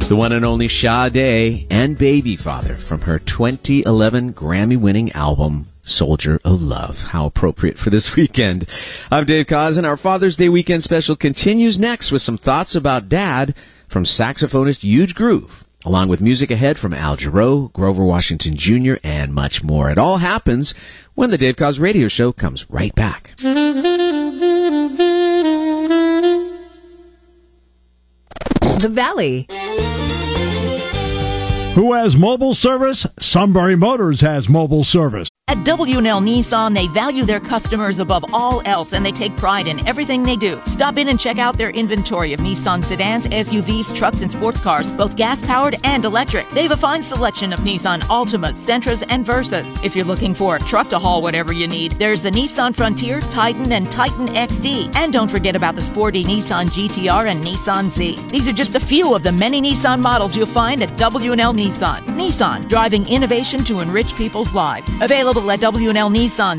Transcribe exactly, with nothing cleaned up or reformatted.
The one and only Sade and Baby Father from her twenty eleven Grammy-winning album, Soldier of Love. How appropriate for this weekend. I'm Dave Koz, and our Father's Day weekend special continues next with some thoughts about Dad from saxophonist Huge Groove, along with music ahead from Al Jarreau, Grover Washington Junior, and much more. It all happens when the Dave Koz Radio Show comes right back. The Valley. Who has mobile service? Sunbury Motors has mobile service. At W and L Nissan, they value their customers above all else, and they take pride in everything they do. Stop in and check out their inventory of Nissan sedans, S U Vs, trucks, and sports cars, both gas-powered and electric. They have a fine selection of Nissan Altimas, Sentras, and Versas. If you're looking for a truck to haul whatever you need, there's the Nissan Frontier, Titan, and Titan X D. And don't forget about the sporty Nissan G T R and Nissan Z. These are just a few of the many Nissan models you'll find at W and L Nissan. Nissan, driving innovation to enrich people's lives. Available at W and L Nissan,